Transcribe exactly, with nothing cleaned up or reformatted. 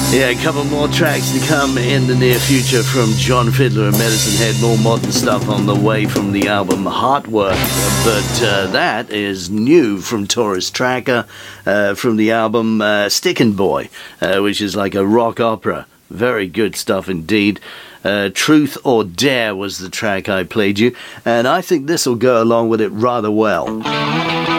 Yeah, a couple more tracks to come in the near future from John Fiddler and Medicine Head. More modern stuff on the way from the album Heartwork. But uh, that is new from Taurus Tracker, uh, from the album uh, Stickin' Boy, uh, which is like a rock opera. Very good stuff indeed. Uh, Truth or Dare was the track I played you, and I think this will go along with it rather well.